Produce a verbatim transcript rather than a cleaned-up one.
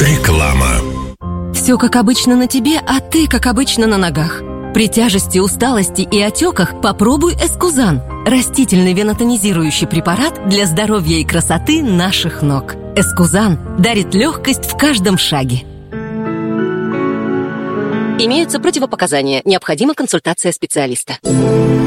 Реклама. Все как обычно на тебе, а ты как обычно на ногах. При тяжести, усталости и отеках попробуй Эскузан. Растительный венотонизирующий препарат для здоровья и красоты наших ног. Эскузан дарит легкость в каждом шаге. Имеются противопоказания. Необходима консультация специалиста.